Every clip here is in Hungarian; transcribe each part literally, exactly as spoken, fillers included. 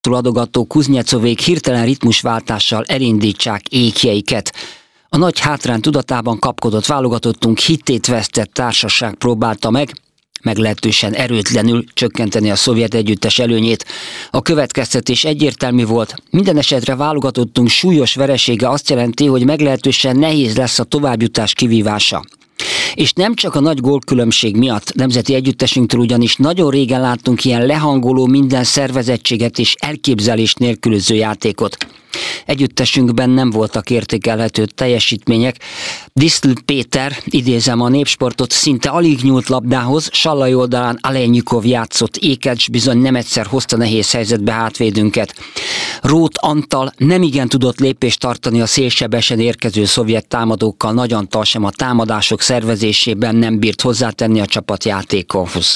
adogató Kuznyecovék hirtelen ritmusváltással elindítsák ékjeiket. A nagy hátrány tudatában kapkodott válogatottunk hittét vesztett társaság próbálta meg, meglehetősen erőtlenül csökkenteni a szovjet együttes előnyét. A következtetés egyértelmű volt, minden esetre válogatottunk súlyos veresége azt jelenti, hogy meglehetősen nehéz lesz a továbbjutás kivívása. És nem csak a nagy gólkülönbség miatt, nemzeti együttesünktől ugyanis nagyon régen láttunk ilyen lehangoló, minden szervezettséget és elképzelést nélkülöző játékot. Együttesünkben nem voltak értékelhető teljesítmények. Disztl Péter, idézem a Népsportot, szinte alig nyúlt labdához, Sallai oldalán Alenyikov játszott, Ékedcs bizony nem egyszer hozta nehéz helyzetbe hátvédünket. Róth Antal nemigen tudott lépést tartani a szélsebesen érkező szovjet támadókkal, Nagy Antal sem a támadások szervezésében nem bírt hozzátenni a csapatjátékhoz.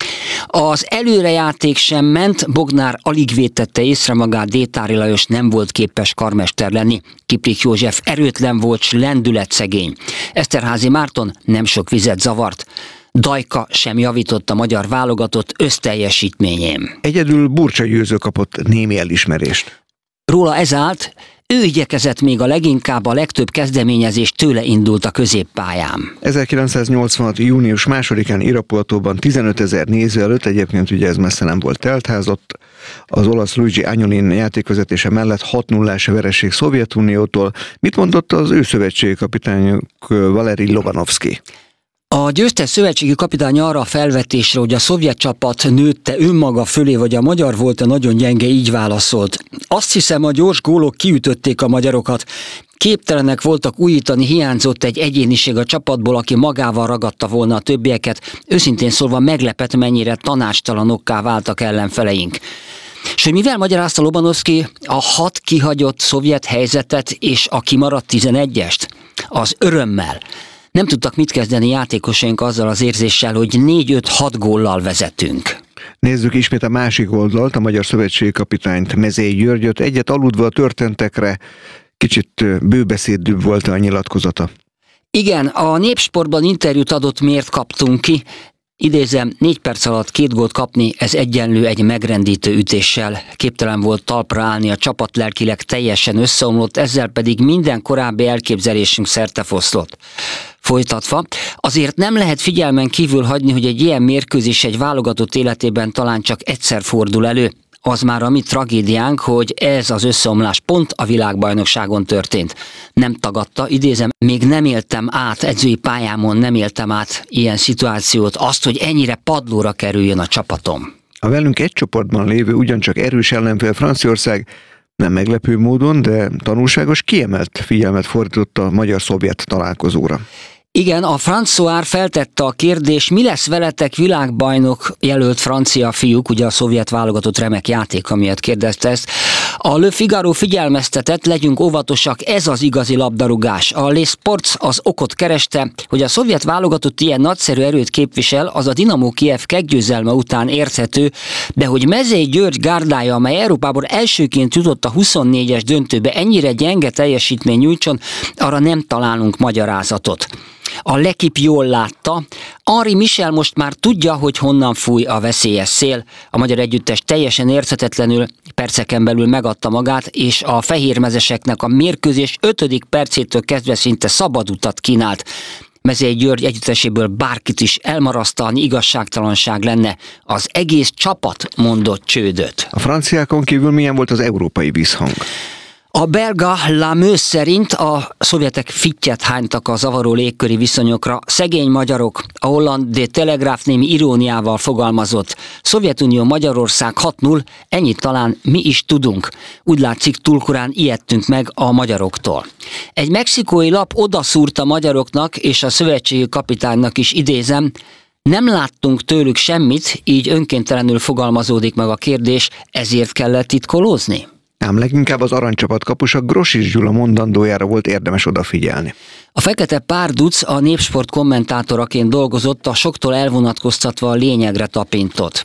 Az előrejáték sem ment, Bognár alig vétette észre magát, Détári Lajos nem volt képes karmester lenni, Kiprik József erőtlen volt, s lendületszegény. Eszterházy Márton nem sok vizet zavart. Dajka sem javított a magyar válogatott összteljesítményén. Egyedül Burcsa Győző kapott némi elismerést. Róla ez állt, ő igyekezett még a leginkább, a legtöbb kezdeményezés tőle indult a középpályán. ezerkilencszáznyolcvanhat. június másodikán Irapuatóban tizenötezer néző előtt, egyébként ugye ez messze nem volt teltházott, az olasz Luigi Agnolin játékvezetése mellett hat nullás vereség Szovjetuniótól. Mit mondott az ő szövetségi kapitányuk Valeri Lobanovszky? A győztes szövetségi kapitány arra a felvetésre, hogy a szovjet csapat nőtte önmaga fölé, vagy a magyar volt-e nagyon gyenge, így válaszolt. Azt hiszem, a gyors gólok kiütötték a magyarokat. Képtelenek voltak újítani, hiányzott egy egyéniség a csapatból, aki magával ragadta volna a többieket. Őszintén szólva meglepett, mennyire tanácstalanokká váltak ellenfeleink. És hogy mivel magyarázta Lobanovszky a hat kihagyott szovjet helyzetet és a kimaradt tizenegyest? Az örömmel. Nem tudtak mit kezdeni játékosaink azzal az érzéssel, hogy négy-öt-hat góllal vezetünk. Nézzük ismét a másik oldalt, a magyar szövetségi kapitányt, Mezei Györgyöt. Egyet aludva a történtekre, kicsit bőbeszédűbb volt a nyilatkozata. Igen, a Népsportban interjút adott, miért kaptunk ki. Idézem, négy perc alatt két gólt kapni, ez egyenlő egy megrendítő ütéssel. Képtelen volt talpra állni, a csapat lelkileg teljesen összeomlott, ezzel pedig minden korábbi elképzelésünk szertefoszlott. Folytatva, azért nem lehet figyelmen kívül hagyni, hogy egy ilyen mérkőzés egy válogatott életében talán csak egyszer fordul elő. Az már a mi tragédiánk, hogy ez az összeomlás pont a világbajnokságon történt. Nem tagadta, idézem, még nem éltem át, edzői pályámon nem éltem át ilyen szituációt, azt, hogy ennyire padlóra kerüljön a csapatom. A velünk egy csoportban lévő ugyancsak erős ellenfél Franciaország nem meglepő módon, de tanulságos, kiemelt figyelmet fordított a magyar-szovjet találkozóra. Igen, a François feltette a kérdést, mi lesz veletek, világbajnok jelölt francia fiúk, ugye a szovjet válogatott remek játék, amiatt kérdezte ezt. A Le Figaro figyelmeztetett, legyünk óvatosak, ez az igazi labdarúgás. A Le Sports az okot kereste, hogy a szovjet válogatott ilyen nagyszerű erőt képvisel, az a Dinamo Kijev keggyőzelme után érthető, de hogy Mezei György gárdája, amely Európában elsőként jutott a huszonnégyes döntőbe, ennyire gyenge teljesítmény nyújtson, arra nem találunk magyarázatot. A L'Équipe jól látta, Henri Michel most már tudja, hogy honnan fúj a veszélyes szél. A magyar együttes teljesen érthetetlenül perceken belül megadta magát, és a fehérmezeseknek a mérkőzés ötödik percétől kezdve szinte szabad utat kínált. Mezei György együtteséből bárkit is elmarasztalni igazságtalanság lenne. Az egész csapat mondott csődöt. A franciákon kívül milyen volt az európai visszhang? A belga La Meuse szerint a szovjetek fittyet hánytak a zavaró légköri viszonyokra. Szegény magyarok, a holland De Telegraaf némi iróniával fogalmazott. Szovjetunió Magyarország hat null, ennyit talán mi is tudunk. Úgy látszik, túlkorán ijedtünk meg a magyaroktól. Egy mexikói lap odaszúrt a magyaroknak és a szövetségi kapitánynak is, idézem, nem láttunk tőlük semmit, így önkéntelenül fogalmazódik meg a kérdés, ezért kellett titkolózni? Ám leginkább az aranycsapat kapusa Grosics Gyula mondandójára volt érdemes odafigyelni. A Fekete Párduc a Népsport kommentátoraként dolgozott, a soktól elvonatkoztatva a lényegre tapintott.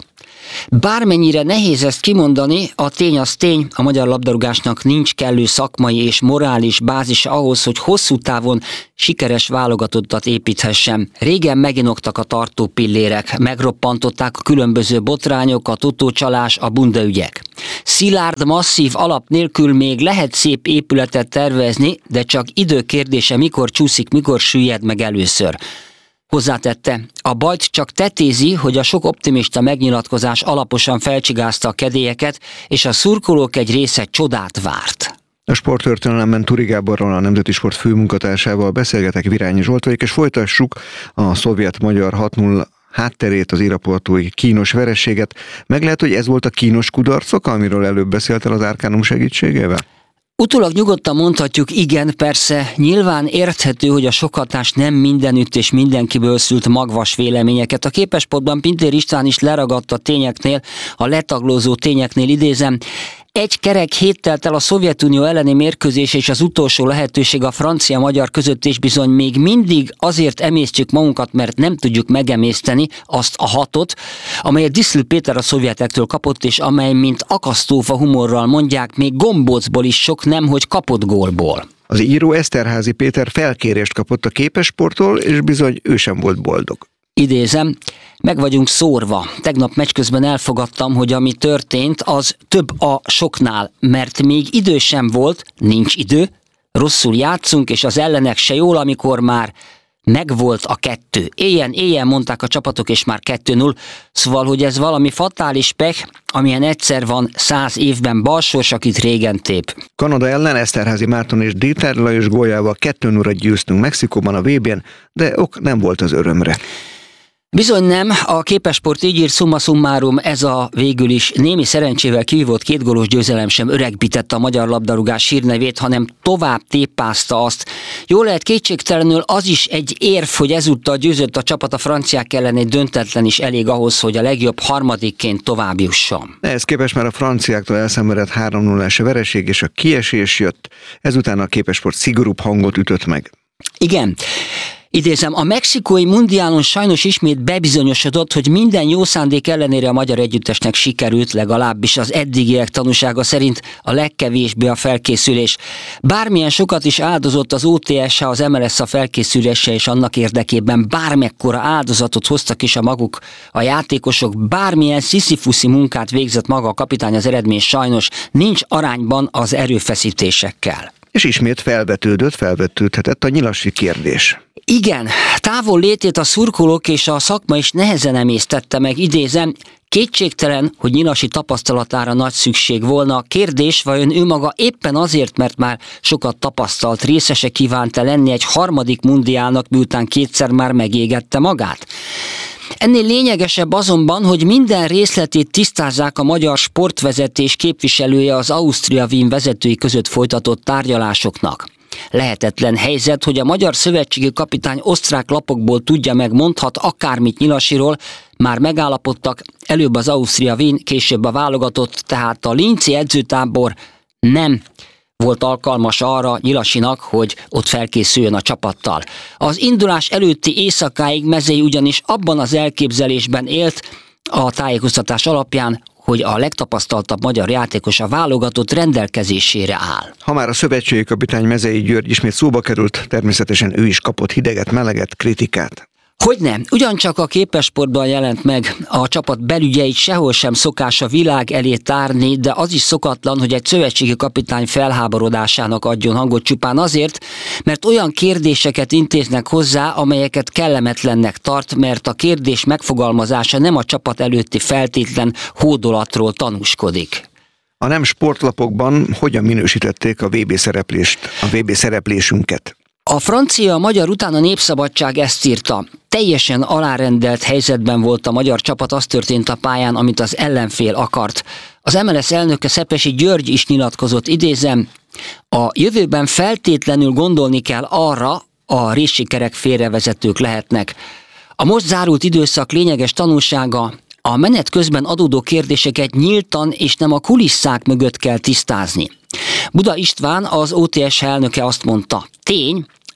Bármennyire nehéz ezt kimondani, a tény az tény, a magyar labdarúgásnak nincs kellő szakmai és morális bázisa ahhoz, hogy hosszú távon sikeres válogatottat építhessen. Régen meginoktak a tartó pillérek, megroppantották a különböző botrányok, a totócsalás, a bundaügyek. Szilárd, masszív alap nélkül még lehet szép épületet tervezni, de csak idő kérdése, mikor csúszik, mikor süllyed meg először. Hozzátette, a bajt csak tetézi, hogy a sok optimista megnyilatkozás alaposan felcsigázta a kedélyeket, és a szurkolók egy része csodát várt. A sporttörténelemben Turi Gáborral, a Nemzeti Sport főmunkatársával beszélgetek, Virányi Zsoltvaik, és folytassuk a szovjet-magyar hat nulla hátterét, az irapuatói kínos vereséget. Meg lehet, hogy ez volt a kínos kudarcok, amiről előbb beszéltél az Arcanum segítségével? Utólag nyugodtan mondhatjuk, igen, persze, nyilván érthető, hogy a sok hatás nem mindenütt és mindenkiből szült magvas véleményeket. A Képesportban Pintér István is leragadt a tényeknél, a letaglózó tényeknél, idézem, egy kerek hét telt el a Szovjetunió elleni mérkőzés és az utolsó lehetőség a francia-magyar között, és bizony még mindig azért emésztjük magunkat, mert nem tudjuk megemészteni azt a hatot, amelyet Diszl Péter a szovjetektől kapott, és amely, mint akasztófa humorral mondják, még gombócból is sok nem, hogy kapott gólból. Az író Eszterházy Péter felkérést kapott a Képesporttól, és bizony ő sem volt boldog. Idézem, meg vagyunk szórva. Tegnap meccs közben elfogadtam, hogy ami történt, az több a soknál, mert még idő sem volt, nincs idő, rosszul játszunk, és az ellenek se jól, amikor már megvolt a kettő. Éjjen, éjjen mondták a csapatok, és már kettő null. Szóval, hogy ez valami fatális pech, amilyen egyszer van száz évben balsors, akit régen tép. Kanada ellen Eszterházy Márton és Déter Lajos góljával kettő nullra győztünk Mexikóban a vé bén, de ok nem volt az örömre. Bizony nem, a Képesport így ír, summa summarum, ez a végül is némi szerencsével kivívott kétgólos győzelem sem öregbítette a magyar labdarúgás hírnevét, hanem tovább tépázta azt. Jól lehet, kétségtelenül az is egy érv, hogy ezúttal győzött a csapat a franciák ellen, egy döntetlen is elég ahhoz, hogy a legjobb harmadikként tovább jusson. Ehhez képest már a franciáktól elszenvedett három nullás vereség és a kiesés jött, ezután a Képesport szigorúbb hangot ütött meg. Igen. Idézem, a mexikói mundiálon sajnos ismét bebizonyosodott, hogy minden jó szándék ellenére a magyar együttesnek sikerült, legalábbis az eddigiek tanúsága szerint a legkevésbé a felkészülés. Bármilyen sokat is áldozott az o té es, az em el es a felkészülése, és annak érdekében bármekkora áldozatot hoztak is a maguk, a játékosok, bármilyen sziszifuszi munkát végzett maga a kapitány, az eredmény sajnos nincs arányban az erőfeszítésekkel. És ismét felvetődött, felvetődhetett a nyilasi kérdés. Igen, távol létét a szurkolók és a szakma is nehezen emésztette meg, idézem, kétségtelen, hogy Nyilasi tapasztalatára nagy szükség volna. Kérdés, vajon ő maga éppen azért, mert már sokat tapasztalt, részese kívánta lenni egy harmadik mundiálnak, miután kétszer már megégette magát? Ennél lényegesebb azonban, hogy minden részletét tisztázzák a magyar sportvezetés képviselője az Ausztria Wien vezetői között folytatott tárgyalásoknak. Lehetetlen helyzet, hogy a magyar szövetségi kapitány osztrák lapokból tudja meg, mondhat akármit Nyilasiról, már megállapodtak, előbb az Ausztria Wien, később a válogatott, tehát a linci edzőtábor nem volt alkalmas arra Nyilasinak, hogy ott felkészüljön a csapattal. Az indulás előtti éjszakáig Mezei ugyanis abban az elképzelésben élt a tájékoztatás alapján, hogy a legtapasztaltabb magyar játékos a válogatott rendelkezésére áll. Ha már a szövetségi kapitány Mezei György ismét szóba került, természetesen ő is kapott hideget, meleget, kritikát. Hogyne, ugyancsak a Képesportban jelent meg, a csapat belügyeit sehol sem szokás a világ elé tárni, de az is szokatlan, hogy egy szövetségi kapitány felháborodásának adjon hangot csupán azért, mert olyan kérdéseket intéznek hozzá, amelyeket kellemetlennek tart, mert a kérdés megfogalmazása nem a csapat előtti feltétlen hódolatról tanúskodik. A nem sportlapokban hogyan minősítették a vé bé szereplést, a vé bé szereplésünket? A francia-magyar után a Népszabadság ezt írta. Teljesen alárendelt helyzetben volt a magyar csapat, az történt a pályán, amit az ellenfél akart. Az em el es elnöke Szepesi György is nyilatkozott, idézem, a jövőben feltétlenül gondolni kell arra, a részsikerek félrevezetők lehetnek. A most zárult időszak lényeges tanulsága, a menet közben adódó kérdéseket nyíltan és nem a kulisszák mögött kell tisztázni. Buda István, az o té es elnöke azt mondta, tény,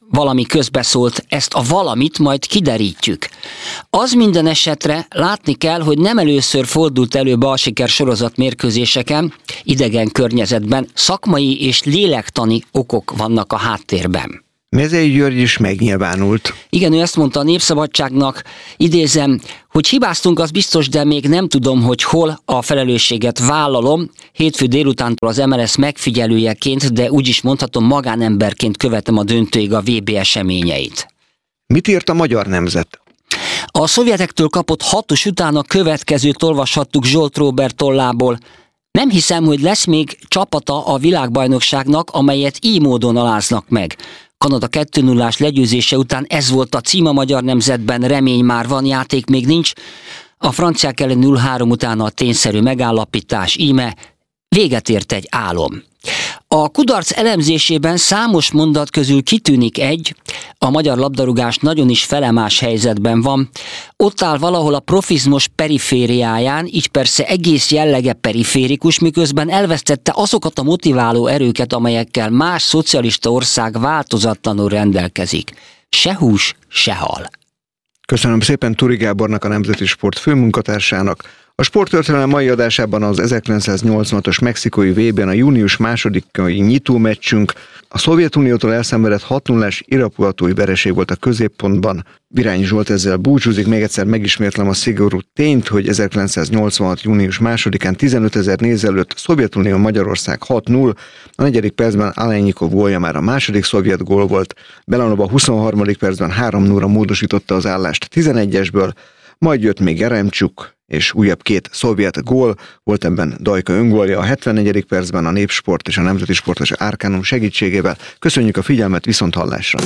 valami közbeszólt, ezt a valamit majd kiderítjük. Az minden esetre látni kell, hogy nem először fordult elő balsiker sorozat mérkőzéseken, idegen környezetben, szakmai és lélektani okok vannak a háttérben. Mezei György is megnyilvánult. Igen, ő ezt mondta a Népszabadságnak, idézem, hogy hibáztunk, az biztos, de még nem tudom, hogy hol a felelősséget vállalom. Hétfő délutántól az em el es megfigyelőjeként, de úgy is mondhatom, magánemberként követem a döntőig a vé bé eseményeit. Mit írt a Magyar Nemzet? A szovjetektől kapott hatos után a következőt olvashattuk Zsolt Róbert tollából. Nem hiszem, hogy lesz még csapata a világbajnokságnak, amelyet így módon aláznak meg. Kanada kettő nullás legyőzése után ez volt a cím a Magyar Nemzetben, remény már van, játék még nincs. A franciák ellen nulla három után a tényszerű megállapítás, íme véget ért egy álom. A kudarc elemzésében számos mondat közül kitűnik egy, a magyar labdarúgás nagyon is felemás helyzetben van. Ott áll valahol a profizmus perifériáján, így persze egész jellege periférikus, miközben elvesztette azokat a motiváló erőket, amelyekkel más szocialista ország változatlanul rendelkezik. Se hús, se hal. Köszönöm szépen Turi Gábornak, a Nemzeti Sport főmunkatársának. A Sporttörténelem mai adásában az ezerkilencszáznyolcvanhatos mexikói vé bén a június másodikai nyitó meccsünk. A Szovjetuniótól elszenvedett hat nullás irapuatói vereség volt a középpontban. Virányi Zsolt ezzel búcsúzik, még egyszer megismétlem a szigorú tényt, hogy ezerkilencszáznyolcvanhat. június másodikán tizenötezer néző előtt Szovjetunió Magyarország hat null, a negyedik percben Alenyikov gólja már a második szovjet gól volt, Belanov a huszonharmadik percben három nullra módosította az állást tizenegyesből, majd jött még Jaremcsuk, és újabb két szovjet gól, volt ebben Dajka öngólja a hetvennegyedik percben a Népsport és a Nemzeti Sportos Árkánum segítségével. Köszönjük a figyelmet, viszont hallásra!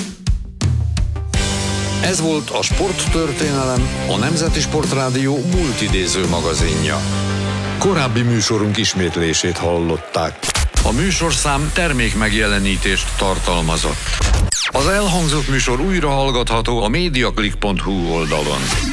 Ez volt a Sporttörténelem, a Nemzeti Sportrádió multidéző magazinja. Korábbi műsorunk ismétlését hallották. A műsorszám termékmegjelenítést tartalmazott. Az elhangzott műsor újra hallgatható a mediaclick pont hu oldalon.